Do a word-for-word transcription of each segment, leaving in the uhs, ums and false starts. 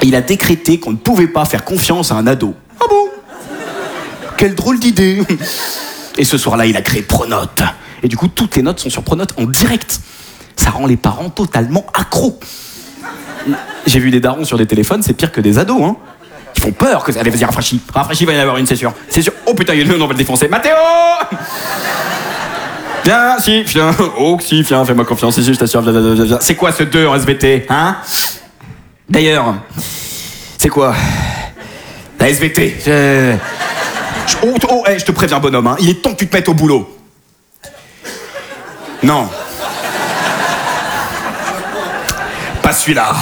il a décrété qu'on ne pouvait pas faire confiance à un ado. Ah bon? Quelle drôle d'idée. Et ce soir-là, il a créé Pronote. Et du coup, toutes les notes sont sur Pronote en direct. Ça rend les parents totalement accros. J'ai vu des darons sur des téléphones, c'est pire que des ados, hein. Ils font peur que ça... Allez, vas-y, rafraîchis. Rafraîchis, il va y en avoir une, c'est sûr. C'est sûr. Oh putain, il y a le nom, on va le défoncer. Mathéo! Viens, si, viens. Oh, si, viens, fais-moi confiance. Si, si, je t'assure, viens, viens, viens, viens. C'est quoi ce deux en S V T, hein? D'ailleurs, c'est quoi? La S V T. Je... Je... Oh, oh hey, je te préviens, bonhomme, hein. Il est temps que tu te mettes au boulot. Non. Pas celui-là.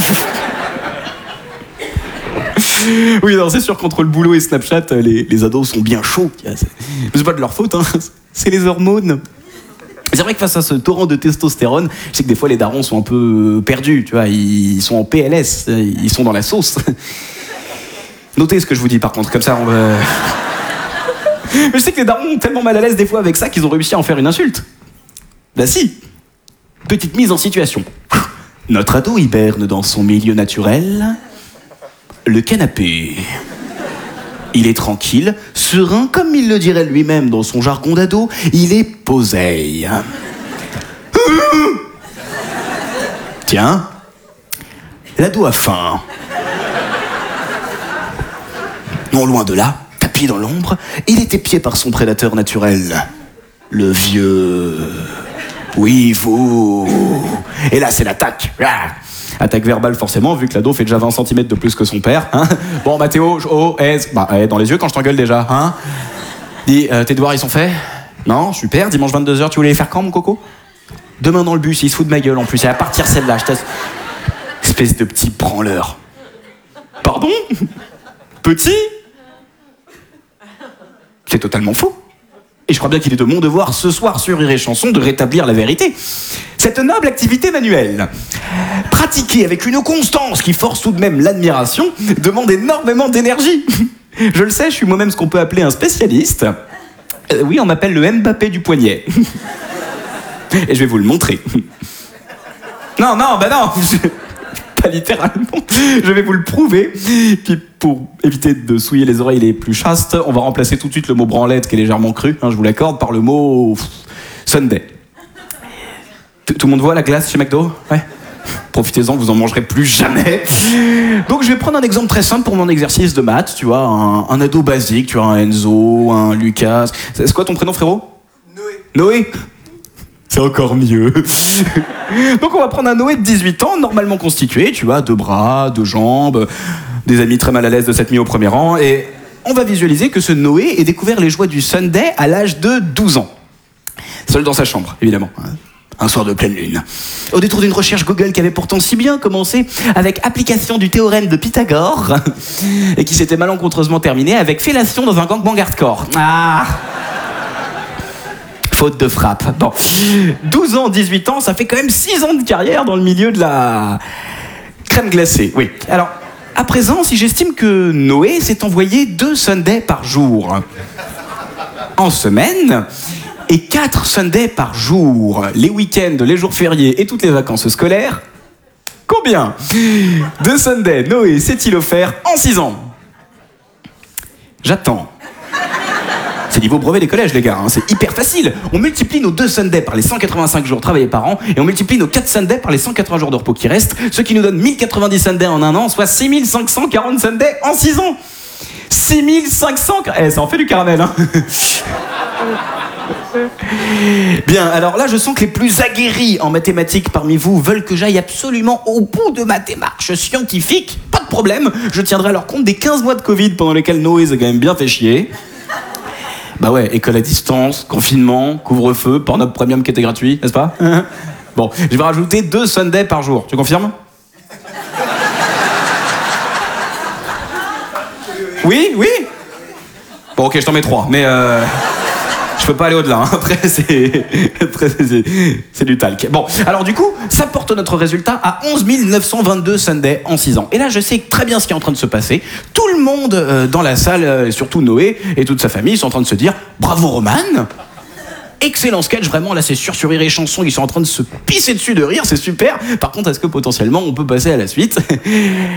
Oui, non, c'est sûr qu'entre le boulot et Snapchat, les, les ados sont bien chauds. C'est pas de leur faute, hein. C'est les hormones. C'est vrai que face à ce torrent de testostérone, je sais que des fois les darons sont un peu perdus, tu vois, ils sont en P L S, ils sont dans la sauce. Notez ce que je vous dis par contre, comme ça on va... Mais je sais que les darons ont tellement mal à l'aise des fois avec ça qu'ils ont réussi à en faire une insulte. Bah si. Petite mise en situation. Notre ado hiberne dans son milieu naturel, le canapé. Il est tranquille, serein, comme il le dirait lui-même dans son jargon d'ado, il est poseille. Tiens, l'ado a faim. Non loin de là, tapis dans l'ombre, il est épié par son prédateur naturel, le vieux... Oui, vous... Et là, c'est l'attaque. Attaque verbale, forcément, vu que l'ado fait déjà vingt centimètres de plus que son père. Hein. Bon, Mathéo, oh, S... Bah, eh, dans les yeux quand je t'engueule déjà. Hein. Dis, euh, tes devoirs, ils sont faits? Non, super. Dimanche vingt-deux heures, tu voulais les faire quand, mon coco? Demain dans le bus, il se fout de ma gueule, en plus. Et à partir celle-là, je t'assure... Espèce de petit branleur. Pardon? Petit? C'est totalement faux. Et je crois bien qu'il est de mon devoir, ce soir, sur Rire et Chanson, de rétablir la vérité. Cette noble activité manuelle, pratiquée avec une constance qui force tout de même l'admiration, demande énormément d'énergie. Je le sais, je suis moi-même ce qu'on peut appeler un spécialiste. Euh, oui, on m'appelle le Mbappé du poignet. Et je vais vous le montrer. Non, non, bah non pas littéralement. Je vais vous le prouver. Puis pour éviter de souiller les oreilles les plus chastes, on va remplacer tout de suite le mot branlette qui est légèrement cru, hein, je vous l'accorde, par le mot Sunday. Tout le monde voit la glace chez McDo? Ouais. Profitez-en, vous en mangerez plus jamais. Donc je vais prendre un exemple très simple pour mon exercice de maths, tu vois, un, un ado basique, tu vois, un Enzo, un Lucas. C'est quoi ton prénom, frérot? Noé. Noé? C'est encore mieux. Donc on va prendre un Noé de dix-huit ans, normalement constitué, tu vois, deux bras, deux jambes, des amis très mal à l'aise de s'être mis au premier rang, et on va visualiser que ce Noé ait découvert les joies du Sunday à l'âge de douze ans. Seul dans sa chambre, évidemment. Un soir de pleine lune. Au détour d'une recherche Google qui avait pourtant si bien commencé avec application du théorème de Pythagore, et qui s'était malencontreusement terminée avec fellation dans un gangbang hardcore. Ah! Faute de frappe. Bon, douze ans, dix-huit ans, ça fait quand même six ans de carrière dans le milieu de la crème glacée. Oui. Alors, à présent, si j'estime que Noé s'est envoyé deux Sundays par jour en semaine et quatre Sundays par jour, les week-ends, les jours fériés et toutes les vacances scolaires, combien de Sundays Noé s'est-il offert en six ans? J'attends. C'est niveau brevet des collèges, les gars, hein. C'est hyper facile. On multiplie nos deux Sundays par les cent quatre-vingt-cinq jours travaillés par an et on multiplie nos quatre Sundays par les cent quatre-vingts jours de repos qui restent, ce qui nous donne mille quatre-vingt-dix Sundays en un an, soit six mille cinq cent quarante Sundays en six ans. six mille cinq cents... Eh, ça en fait du caramel, hein. Bien, alors là, je sens que les plus aguerris en mathématiques parmi vous veulent que j'aille absolument au bout de ma démarche scientifique. Pas de problème, je tiendrai alors compte des quinze mois de Covid pendant lesquels Noé s'est quand même bien fait chier. Bah ouais, école à distance, confinement, couvre-feu, Pornhub Premium qui était gratuit, n'est-ce pas? Bon, je vais rajouter deux Sundays par jour, tu confirmes? Oui, oui. Bon, ok, je t'en mets trois, mais euh, je peux pas aller au-delà, hein. Après, c'est, après c'est, c'est du talc. Bon, alors du coup, ça porte notre résultat à onze mille neuf cent vingt-deux Sundays en six ans. Et là, je sais très bien ce qui est en train de se passer. Tout le monde euh, dans la salle, euh, surtout Noé et toute sa famille, sont en train de se dire « Bravo Roman !» Excellent sketch, vraiment, là c'est sûr, sur Rire et Chanson, ils sont en train de se pisser dessus de rire, c'est super. Par contre, est-ce que potentiellement on peut passer à la suite?